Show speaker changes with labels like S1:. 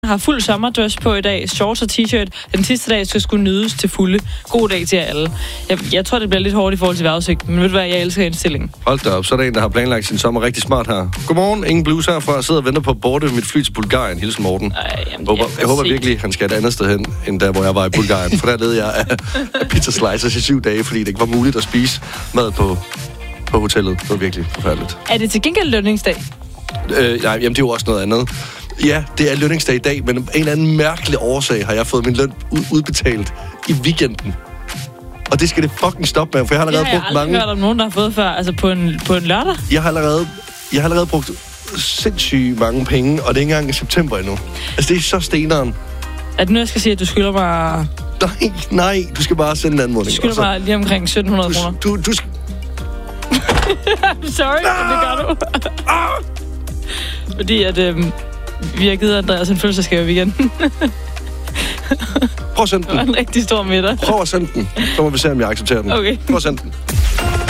S1: har fuld sommerdress på i dag, shorts og t-shirt. Den sidste dag skal skulle nydes til fulde. God dag til jer alle. Jeg tror, det bliver lidt hårdt i forhold til vejrudsigten, men ved du hvad, jeg elsker indstillingen.
S2: Hold da op, så er der en, der har planlagt sin sommer rigtig smart her. Godmorgen, ingen blues herfra. Jeg sidder og venter på at borte mit fly til Bulgarien. Hilsen Morten. Jeg håber virkelig, han skal et andet sted hen, end der, hvor jeg var i Bulgarien. For der led jeg af pizza slices i 7 dage, fordi det ikke var muligt at spise mad på hotellet. Det var virkelig forfærdeligt.
S1: Er det til gengæld lønningsdag?
S2: Nej, jamen det er jo også noget andet. Ja, det er lønningsdag i dag, men en eller anden mærkelig årsag har jeg fået min løn udbetalt i weekenden. Og det skal det fucking stoppe med, for jeg har allerede brugt mange...
S1: Jeg har aldrig hørt om nogen, der har fået før, altså på en lørdag.
S2: Jeg har allerede brugt sindssygt mange penge, og det er ikke engang i september endnu. Altså, det er så steneren.
S1: Er det nu, jeg skal sige, at du skylder mig...
S2: Nej, du skal bare sende en anmodning.
S1: Du skylder mig lige omkring 1.700 kroner.
S2: Du skal...
S1: Sorry, men det gør du. Fordi at vi har givet Andreas en fødselsdagsgave i weekenden.
S2: Prøv at sende den.
S1: Det var en rigtig stor middag.
S2: Prøv at sende den. Så må vi se, om jeg accepterer den.
S1: Okay.
S2: Prøv at sende den.